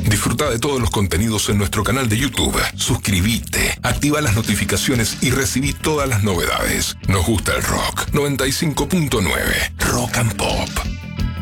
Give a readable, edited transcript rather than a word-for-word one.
Disfruta de todos los contenidos en nuestro canal de YouTube. Suscríbete, activa las notificaciones y recibí todas las novedades. Nos gusta el rock. 95.9 Rock and Pop.